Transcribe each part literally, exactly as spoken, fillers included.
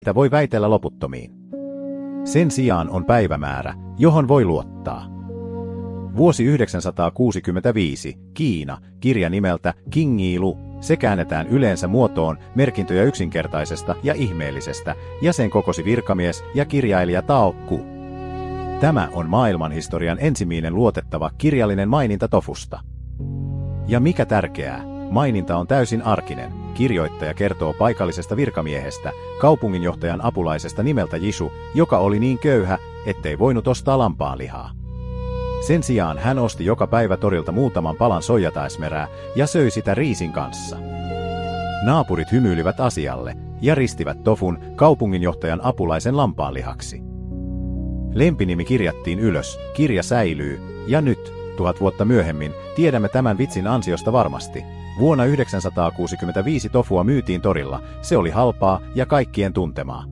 Sitä voi väitellä loputtomiin. Sen sijaan on päivämäärä, johon voi luottaa. Vuosi yhdeksänsataakuusikymmentäviisi, Kiina, kirja nimeltä Kingilu. Se käännetään yleensä muotoon merkintöjä yksinkertaisesta ja ihmeellisestä, ja sen kokosi virkamies ja kirjailija Tao Ku. Tämä on maailmanhistorian ensimmäinen luotettava kirjallinen maininta tofusta. Ja mikä tärkeää, maininta on täysin arkinen. Kirjoittaja kertoo paikallisesta virkamiehestä, kaupunginjohtajan apulaisesta nimeltä Jisu, joka oli niin köyhä, ettei voinut ostaa lampaanlihaa. Sen sijaan hän osti joka päivä torilta muutaman palan soijataismerää ja söi sitä riisin kanssa. Naapurit hymyilivät asialle ja ristivät tofun kaupunginjohtajan apulaisen lampaanlihaksi. Lempinimi kirjattiin ylös, kirja säilyy, ja nyt, tuhat vuotta myöhemmin, tiedämme tämän vitsin ansiosta varmasti. Vuonna yhdeksänsataakuusikymmentäviisi tofua myytiin torilla, se oli halpaa ja kaikkien tuntemaa.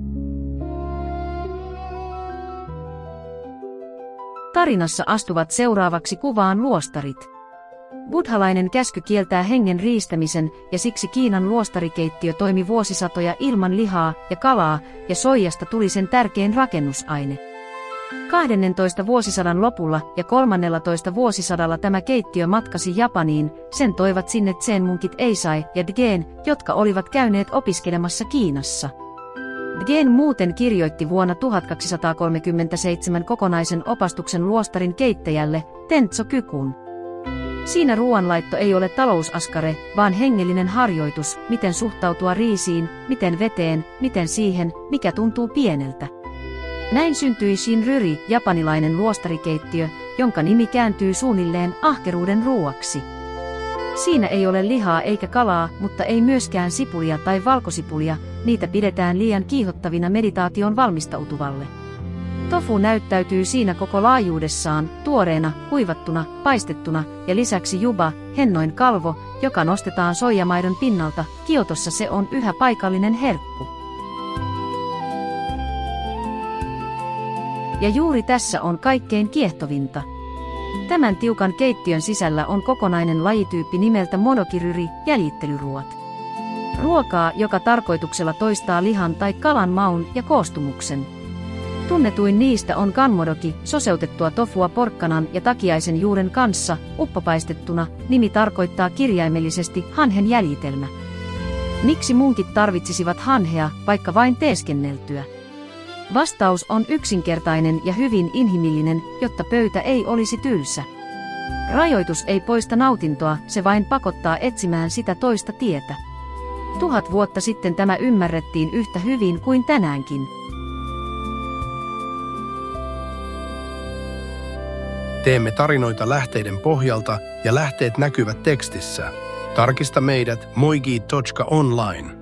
Tarinassa astuvat seuraavaksi kuvaan luostarit. Buddhalainen käsky kieltää hengen riistämisen, ja siksi Kiinan luostarikeittiö toimi vuosisatoja ilman lihaa ja kalaa, ja soijasta tuli sen tärkein rakennusaine. kahdennentoista vuosisadan lopulla ja kolmannellatoista vuosisadalla tämä keittiö matkasi Japaniin, sen toivat sinne zen-munkit Eisai ja Dgen, jotka olivat käyneet opiskelemassa Kiinassa. Dgen muuten kirjoitti vuonna tuhatkaksisataakolmekymmentäseitsemän kokonaisen opastuksen luostarin keittäjälle, Tentso Kykun. Siinä ruoanlaitto ei ole talousaskare, vaan hengellinen harjoitus, miten suhtautua riisiin, miten veteen, miten siihen, mikä tuntuu pieneltä. Näin syntyi Shinryri, japanilainen luostarikeittiö, jonka nimi kääntyy suunnilleen ahkeruuden ruuaksi. Siinä ei ole lihaa eikä kalaa, mutta ei myöskään sipulia tai valkosipulia, niitä pidetään liian kiihottavina meditaation valmistautuvalle. Tofu näyttäytyy siinä koko laajuudessaan, tuoreena, kuivattuna, paistettuna ja lisäksi juba, hennoin kalvo, joka nostetaan soijamaidon pinnalta. Kiotossa se on yhä paikallinen herkku. Ja juuri tässä on kaikkein kiehtovinta. Tämän tiukan keittiön sisällä on kokonainen lajityyppi nimeltä monokiryri, jäljittelyruot. Ruokaa, joka tarkoituksella toistaa lihan tai kalan maun ja koostumuksen. Tunnetuin niistä on kanmodoki, soseutettua tofua porkkanan ja takiaisen juuren kanssa, uppopaistettuna, nimi tarkoittaa kirjaimellisesti hanhen jäljitelmä. Miksi munkit tarvitsisivat hanhea, vaikka vain teeskenneltyä? Vastaus on yksinkertainen ja hyvin inhimillinen, jotta pöytä ei olisi tylsä. Rajoitus ei poista nautintoa, se vain pakottaa etsimään sitä toista tietä. Tuhat vuotta sitten tämä ymmärrettiin yhtä hyvin kuin tänäänkin. Teemme tarinoita lähteiden pohjalta ja lähteet näkyvät tekstissä. Tarkista meidät moigi piste online.